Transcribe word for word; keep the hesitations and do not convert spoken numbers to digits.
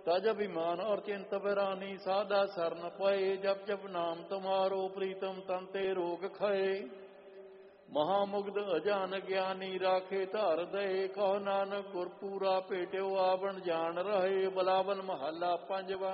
तज अभिमान और चिंत बिरानी, सादा शरण पए जप जप नाम तुम्हारो, प्रीतम तंते रोग खए। महामुग्ध अजान ज्ञानी, राखे धार दे, कहो नानक गुरपूरा, भेट्यो आवण जान रहे। बलावन महला पंजवा।